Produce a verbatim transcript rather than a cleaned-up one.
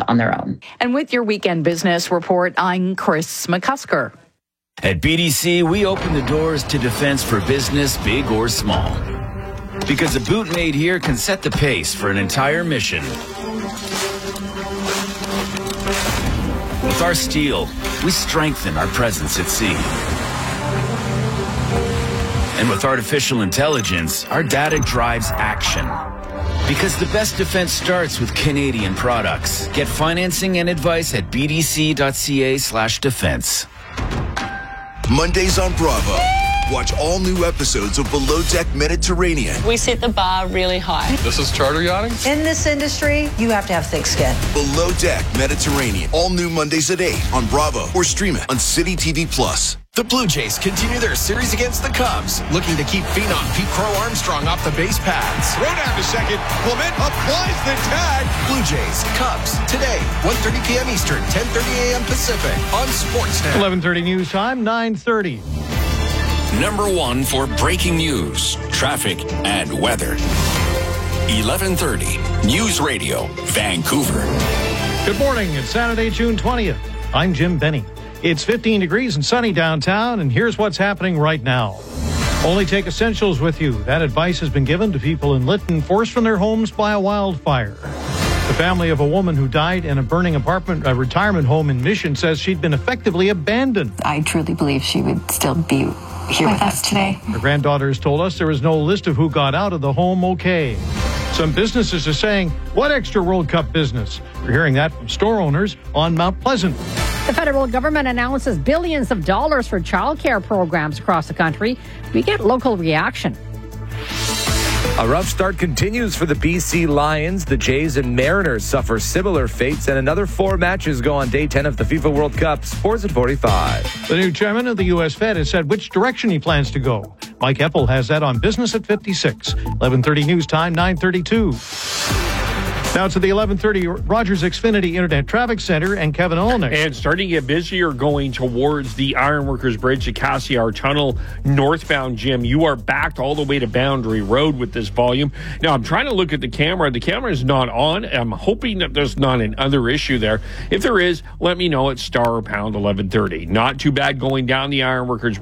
on their own. And with your weekend business report, I'm Chris McCusker. At B D C, we open the doors to defense for business, big or small. Because a boot made here can set the pace for an entire mission. With our steel, we strengthen our presence at sea. And with artificial intelligence, our data drives action. Because the best defense starts with Canadian products. Get financing and advice at bdc.ca slash defense. Mondays on Bravo. Watch all new episodes of Below Deck Mediterranean. We set the bar really high. This is charter yachting? In this industry, you have to have thick skin. Below Deck Mediterranean. All new Mondays at eight on Bravo or stream it on City T V Plus. The Blue Jays continue their series against the Cubs, looking to keep phenom Pete Crow Armstrong off the base paths. Throw down to second. Clement applies the tag. Blue Jays, Cubs, today, one thirty p.m. Eastern, ten thirty a.m. Pacific, on Sportsnet. eleven thirty news time, nine thirty. Number one for breaking news, traffic, and weather. eleven thirty, News Radio, Vancouver. Good morning. It's Saturday, June twentieth. I'm Jim Benny. It's fifteen degrees and sunny downtown, and here's what's happening right now. Only take essentials with you. That advice has been given to people in Lytton forced from their homes by a wildfire. The family of a woman who died in a burning apartment, a retirement home in Mission, says she'd been effectively abandoned. I truly believe she would still be here with us today. Her granddaughters told us there was no list of who got out of the home okay. Some businesses are saying, what extra World Cup business? We're hearing that from store owners on Mount Pleasant. The federal government announces billions of dollars for childcare programs across the country. We get local reaction. A rough start continues for the B C Lions. The Jays and Mariners suffer similar fates, and another four matches go on day ten of the FIFA World Cup. Sports at forty-five. The new chairman of the U S Fed has said which direction he plans to go. Mike Eppel has that on Business at fifty-six. eleven thirty news time, nine thirty-two. Now to the eleven thirty Rogers Xfinity Internet Traffic Center and Kevin Olnick. And starting to get busier going towards the Ironworkers Bridge, the Cassiar Tunnel, northbound, Jim. You are backed all the way to Boundary Road with this volume. Now, I'm trying to look at the camera. The camera is not on. I'm hoping that there's not another issue there. If there is, let me know at star or pound eleven thirty. Not too bad going down the Ironworkers Bridge.